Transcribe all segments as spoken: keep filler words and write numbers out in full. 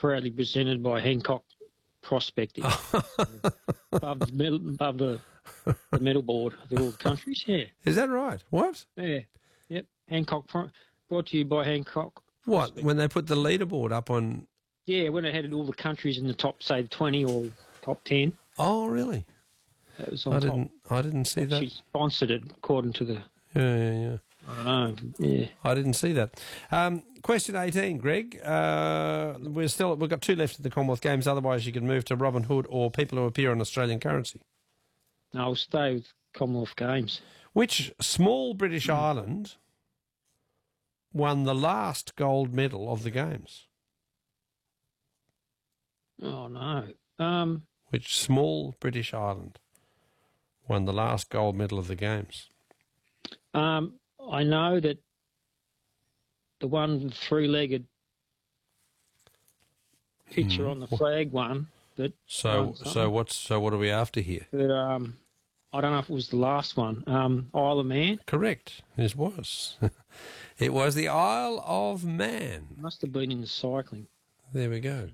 proudly presented by Hancock Prospecting. above the medal, above the, the medal board of all the countries, yeah. Is that right? What? Yeah, yep. Hancock, Pro- brought to you by Hancock. What, Prospecting. when they put the leaderboard up on... Yeah, when it had all the countries in the top, say, twenty or top ten. Oh, really? That was on I top. didn't, I didn't see that. She sponsored it according to the... Yeah, yeah, yeah. I don't know, yeah. I didn't see that. Um, question eighteen, Greg. Uh, we're still we've got two left at the Commonwealth Games. Otherwise, you can move to Robin Hood or people who appear on Australian currency. No, I'll stay with Commonwealth Games. Which small British mm. island won the last gold medal of the Games? Oh no. Um. Which small British island won the last gold medal of the Games? Um. I know that the one three-legged picture mm. on the flag one. That so so what's so what are we after here? But um, I don't know if it was the last one. Um, Isle of Man. Correct. It was. It was the Isle of Man. Must have been in the cycling. There we go.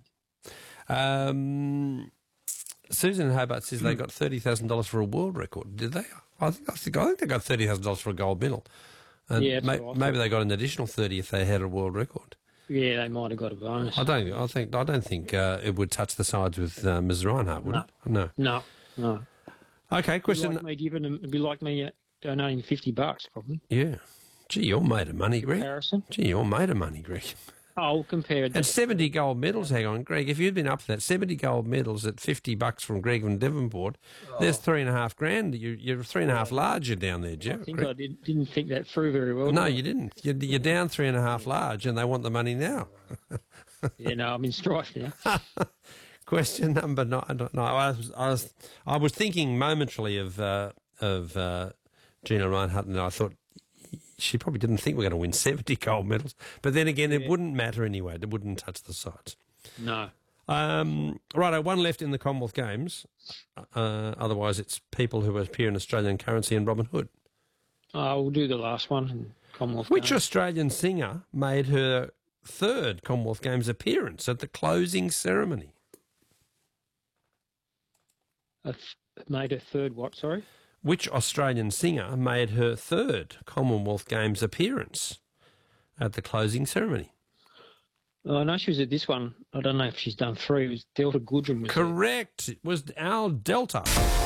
Um, Susan in Hobart says mm. they got thirty thousand dollars for a world record. Did they? I think I think, I think they got thirty thousand dollars for a gold medal. And yeah, may, maybe they got an additional thirty if they had a world record. Yeah, they might have got a bonus. I don't. I think. I don't think uh, it would touch the sides with uh, Miz Reinhardt, would no. it? No. No. No. Okay. Question. It'd be like me giving them. It'd be like me uh, donating fifty bucks, probably. Yeah. Gee, you're made of money, Greg. Comparison. Gee, you're made of money, Greg. Oh, compared. And seventy gold medals. Hang on, Greg. If you'd been up for that, seventy gold medals at fifty bucks from Greg from Devonport, oh. there's three and a half grand. You, you're three and a half larger down there, Jeff. I think Greg. I did, didn't think that through very well. No, you didn't. You're, you're down three and a half large, and they want the money now. Yeah, no, I'm in strife now. Question number nine. No, I was, I was, I was thinking momentarily of uh, of uh, Gina Reinhardt, and I thought she probably didn't think we were going to win seventy gold medals. But then again, it yeah. wouldn't matter anyway. It wouldn't touch the sides. No. Um, right, one left in the Commonwealth Games. Uh, otherwise, it's people who appear in Australian currency and Robin Hood. Oh, we'll do the last one in Commonwealth Which Games. Australian singer made her third Commonwealth Games appearance at the closing ceremony? A th- made her third what, sorry? Which Australian singer made her third Commonwealth Games appearance at the closing ceremony? Oh, I know she was at this one. I don't know if she's done three. It was Delta Goodrem. Was Correct. It was Al Delta.